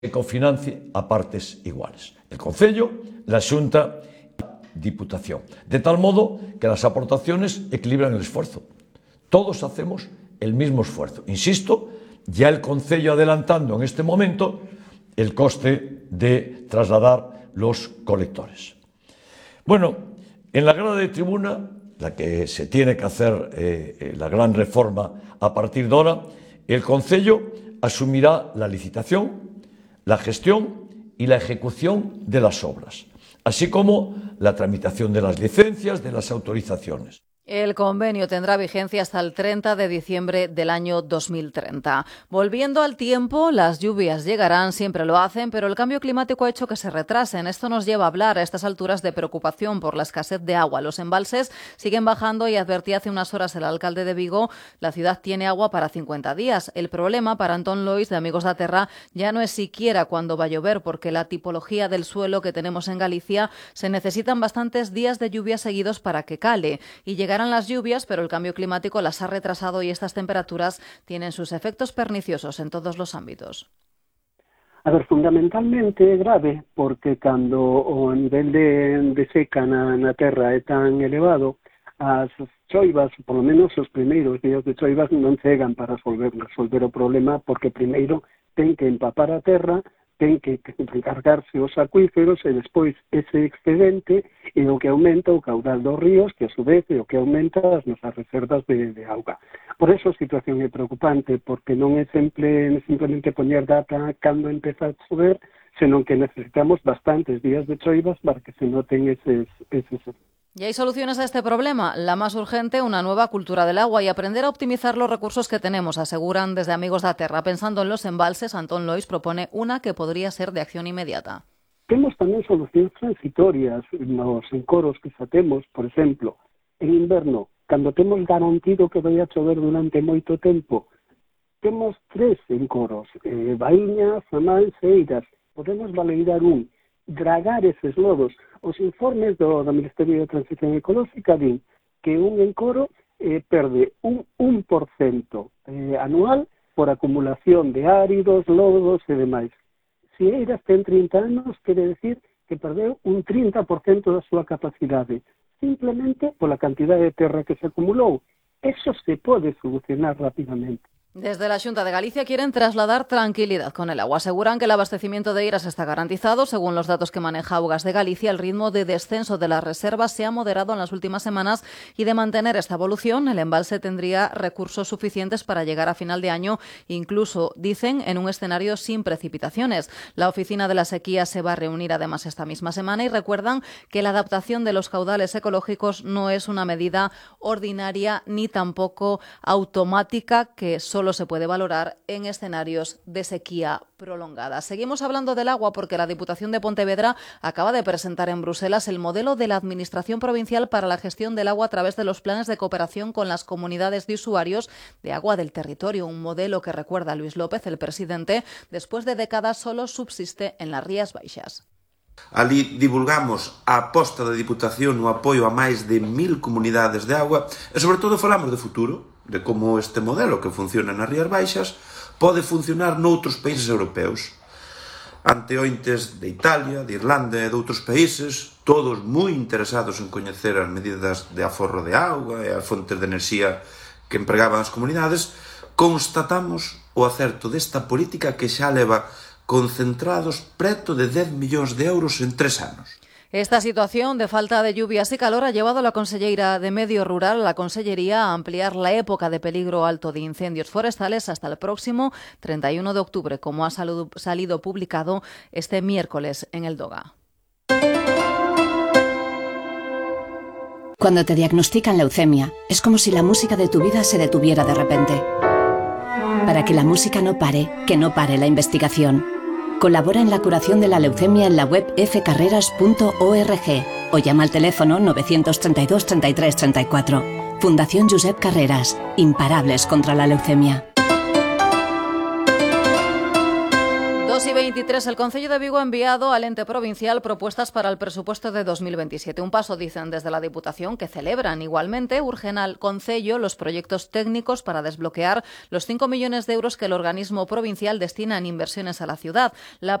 que cofinancie a partes iguales. El Concello, la Xunta e a Diputación. De tal modo que las aportaciones equilibran el esfuerzo. Todos hacemos el mismo esfuerzo. Insisto, ya el Concello adelantando en este momento el coste de trasladar los colectores. Bueno, en la grada de tribuna, la que se tiene que hacer la gran reforma a partir de ahora, el Concello asumirá la licitación, la gestión y la ejecución de las obras, así como la tramitación de las licencias, de las autorizaciones. El convenio tendrá vigencia hasta el 30 de diciembre del año 2030. Volviendo al tiempo, las lluvias llegarán, siempre lo hacen, pero el cambio climático ha hecho que se retrasen. Esto nos lleva a hablar a estas alturas de preocupación por la escasez de agua. Los embalses siguen bajando y advertía hace unas horas el alcalde de Vigo, la ciudad tiene agua para 50 días. El problema para Antón Lois, de Amigos da Terra, ya no es siquiera cuándo va a llover, porque la tipología del suelo que tenemos en Galicia se necesitan bastantes días de lluvia seguidos para que cale. Y llegarán las lluvias, pero el cambio climático las ha retrasado y estas temperaturas tienen sus efectos perniciosos en todos los ámbitos. A ver, fundamentalmente é grave porque cando o nivel de seca na terra é tan elevado, as choivas, por lo menos os primeiros días de choivas non chegan para resolver o problema, porque primeiro ten que empapar a terra, ten que recargarse os acuíferos e despois ese excedente é o que aumenta o caudal dos ríos, que a su vez é o que aumenta as nosas reservas de auga. Por eso a situación é preocupante, porque non é simplemente poñer data cando empeza a chover, senón que necesitamos bastantes días de choivas para que se noten eses efectos. ¿Y hay soluciones a este problema? La más urgente, una nueva cultura del agua y aprender a optimizar los recursos que tenemos, aseguran desde Amigos da Terra. Pensando en los embalses, Antón Lois propone una que podría ser de acción inmediata. Temos tamén solucións transitorias nos encoros que facemos, por exemplo, en inverno, cando temos garantido que vai a chover durante moito tempo, temos 3 encoros, Baíña, Samán, Eiras, podemos valeirar un, dragar eses lodos. Os informes do Ministerio de Transición Ecolóxica din que un encoro perde un 1% anual por acumulación de áridos, lodos e demais. Se Eiras ten 30 anos, quere decir que perdeu un 30% da súa capacidade, simplemente pola cantidad de terra que se acumulou. Eso se pode solucionar rapidamente. Desde la Xunta de Galicia quieren trasladar tranquilidad con el agua. Aseguran que el abastecimiento de Eiras está garantizado. Según los datos que maneja Augas de Galicia, el ritmo de descenso de las reservas se ha moderado en las últimas semanas y de mantener esta evolución, el embalse tendría recursos suficientes para llegar a final de año, incluso, dicen, en un escenario sin precipitaciones. La Oficina de la Sequía se va a reunir además esta misma semana y recuerdan que la adaptación de los caudales ecológicos no es una medida ordinaria ni tampoco automática que solo se puede valorar en escenarios de sequía prolongada. Seguimos hablando del agua porque la Diputación de Pontevedra acaba de presentar en Bruselas el modelo de la Administración Provincial para la gestión del agua a través de los planes de cooperación con las comunidades de usuarios de agua del territorio. Un modelo que, recuerda Luis López, el presidente, después de décadas solo subsiste en las Rías Baixas. Ali divulgamos a aposta da Diputación no apoio a máis de 1000 comunidades de agua e, sobre todo, falamos de futuro, de como este modelo que funciona nas Rías Baixas pode funcionar noutros países europeos. Anteointes de Italia, de Irlanda e de outros países, todos moi interesados en coñecer as medidas de aforro de auga e as fontes de enerxía que empregaban as comunidades, constatamos o acerto desta política que xa leva concentrados preto de 10 millóns de euros en 3 anos. Esta situación de falta de lluvias y calor ha llevado a la Conselleira de Medio Rural, a la Consellería, a ampliar la época de peligro alto de incendios forestales hasta el próximo 31 de octubre, como ha salido publicado este miércoles en el DOGA. Cuando te diagnostican leucemia, es como si la música de tu vida se detuviera de repente. Para que la música no pare, que no pare la investigación. Colabora en la curación de la leucemia en la web fcarreras.org o llama al teléfono 932 33 34. Fundación Josep Carreras. Imparables contra la leucemia. 2:20 23, el Concello de Vigo ha enviado al ente provincial propuestas para el presupuesto de 2027. Un paso, dicen desde la Diputación, que celebran. Igualmente, urgen al Concello los proyectos técnicos para desbloquear los 5 millones de euros que el organismo provincial destina en inversiones a la ciudad. La